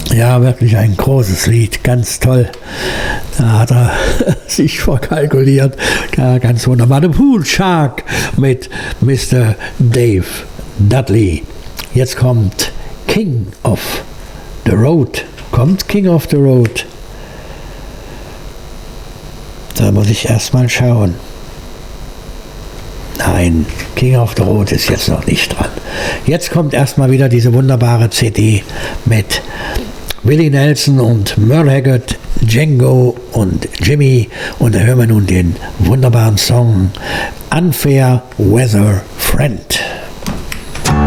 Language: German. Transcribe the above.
Ja, wirklich ein großes Lied, ganz toll. Da hat er sich verkalkuliert. Ja, ganz wunderbar. The Pool Shark mit Mr. Dave Dudley. Jetzt kommt King of the Road. Kommt King of the Road. Da muss ich erstmal schauen. Nein, King of the Road ist jetzt noch nicht dran. Jetzt kommt erstmal wieder diese wunderbare CD mit Willie Nelson und Merle Haggard, Django und Jimmy. Und da hören wir nun den wunderbaren Song Unfair Weather Friend.